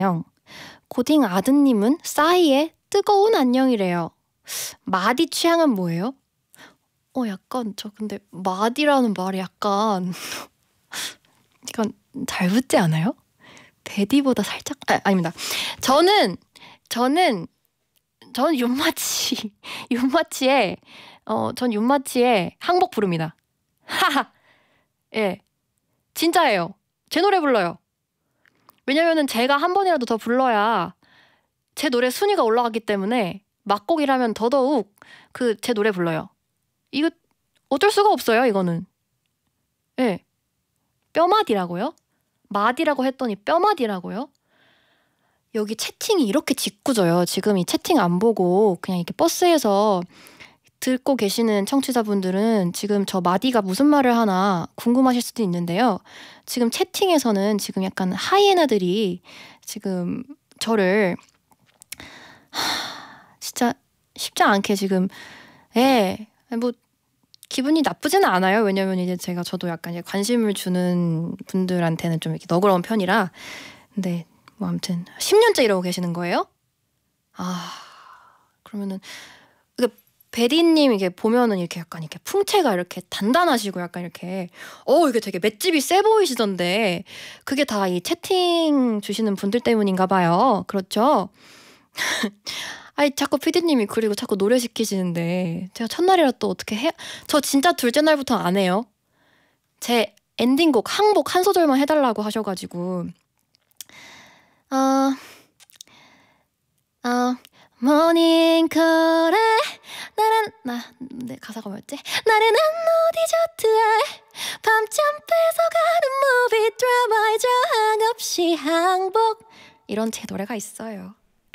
고딩 아드님은 싸이의 뜨거운 안녕이래요. 마디 취향은 뭐예요? 약간 저 근데 마디라는 말이 약간 잘 붙지 않아요? 베디보다 살짝 아닙니다. 저는 윤마치의 전 윤마치의 항복 부릅니다. 하하. 예. 진짜예요. 제 노래 불러요. 왜냐면은 제가 한 번이라도 더 불러야 제 노래 순위가 올라가기 때문에 막곡이라면 더더욱 제 노래 불러요. 이거 어쩔 수가 없어요, 이거는. 예. 뼈마디라고요? 마디라고 했더니 뼈마디라고요? 여기 채팅이 이렇게 짓궂어요. 지금 이 채팅 안 보고 그냥 이렇게 버스에서 듣고 계시는 청취자분들은 지금 저 마디가 무슨 말을 하나 궁금하실 수도 있는데요. 지금 채팅에서는 지금 약간 하이에나들이 지금 저를 진짜 쉽지 않게 지금 뭐 기분이 나쁘지는 않아요. 왜냐면 이제 저도 약간 이제 관심을 주는 분들한테는 좀 이렇게 너그러운 편이라. 근데 뭐 아무튼 10년째 이러고 계시는 거예요? 그러면은 베디님 이게 보면은 이렇게 약간 이렇게 풍채가 이렇게 단단하시고 약간 이렇게 이게 되게 맷집이 세 보이시던데 그게 다 이 채팅 주시는 분들 때문인가 봐요. 그렇죠? 아니 자꾸 피디님이 그리고 자꾸 노래 시키시는데 제가 첫날이라 또 어떻게 해? 저 진짜 둘째 날부터 안 해요. 제 엔딩곡 항복 한 소절만 해달라고 하셔가지고 모닝콜에 내 가사가 뭐였지? 나른한 디저트에 밤잠 뺏어가는 무비 드라마에 저항 없이 항복 이런 제 노래가 있어요.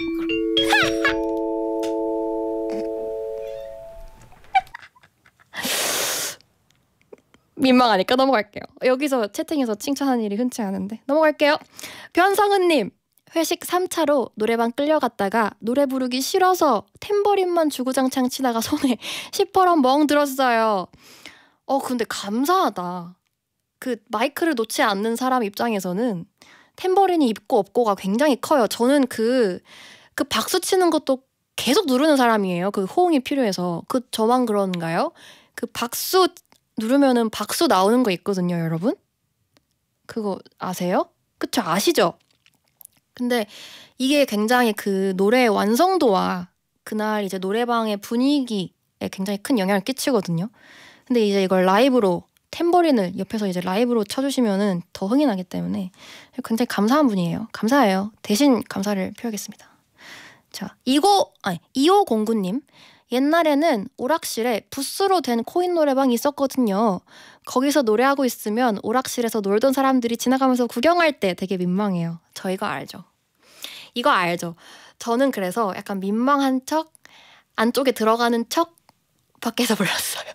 민망하니까 넘어갈게요. 여기서 채팅에서 칭찬하는 일이 흔치 않은데 넘어갈게요. 변성은님 회식 3차로 노래방 끌려갔다가 노래 부르기 싫어서 탬버린만 주구장창 치다가 손에 시퍼런 멍 들었어요. 근데 감사하다. 마이크를 놓지 않는 사람 입장에서는 탬버린이 있고 없고가 굉장히 커요. 저는 박수 치는 것도 계속 누르는 사람이에요. 호응이 필요해서. 저만 그런가요? 박수 누르면은 박수 나오는 거 있거든요, 여러분. 그거 아세요? 그쵸? 아시죠? 근데 이게 굉장히 노래의 완성도와 그날 이제 노래방의 분위기에 굉장히 큰 영향을 끼치거든요. 근데 이제 이걸 라이브로 탬버린을 옆에서 이제 라이브로 쳐주시면은 더 흥이 나기 때문에 굉장히 감사한 분이에요. 감사해요. 대신 감사를 표하겠습니다. 자, 2509님. 옛날에는 오락실에 부스로 된 코인 노래방이 있었거든요. 거기서 노래하고 있으면 오락실에서 놀던 사람들이 지나가면서 구경할 때 되게 민망해요. 저 이거 알죠? 이거 알죠? 저는 그래서 약간 민망한 척, 안쪽에 들어가는 척 밖에서 불렀어요.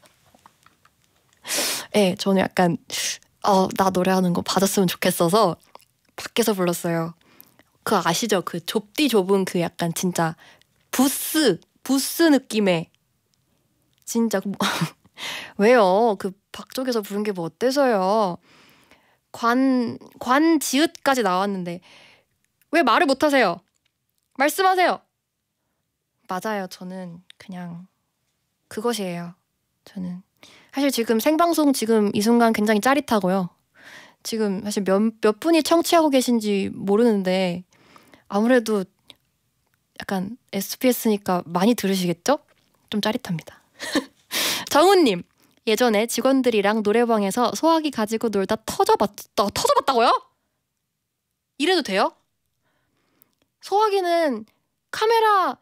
네, 저는 약간 나 노래하는 거 봐줬으면 좋겠어서 밖에서 불렀어요. 아시죠? 좁디 좁은 약간 진짜 부스 느낌의 진짜 왜요? 밖쪽에서 부른 게 뭐 어때서요? 관 지읒까지 나왔는데 왜 말을 못하세요? 말씀하세요. 맞아요. 저는 그냥 그것이에요. 저는 사실 지금 생방송 지금 이 순간 굉장히 짜릿하고요. 지금 사실 몇 분이 청취하고 계신지 모르는데 아무래도 약간 SBS니까 많이 들으시겠죠? 좀 짜릿합니다. 정우님, 예전에 직원들이랑 노래방에서 소화기 가지고 놀다 터져봤다고요? 이래도 돼요? 소화기는 카메라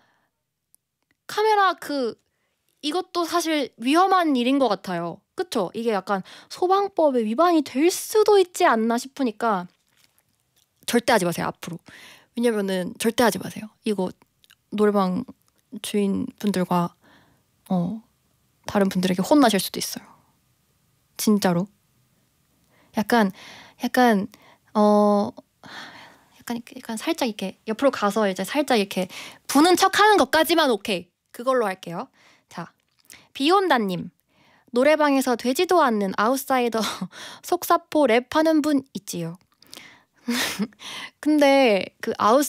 이것도 사실 위험한 일인 것 같아요. 그쵸? 이게 약간 소방법에 위반이 될 수도 있지 않나 싶으니까 절대 하지 마세요, 앞으로. 왜냐면은 절대 하지 마세요. 이거 노래방 주인분들과 다른 분들에게 혼나실 수도 있어요. 진짜로. 약간 살짝 이렇게 옆으로 가서 이제 살짝 이렇게 부는 척하는 것까지만 오케이. 그걸로 할게요. 자, 비온다님. 노래방에서 되지도 않는 아웃사이더 속사포 랩하는 분 있지요. 근데 그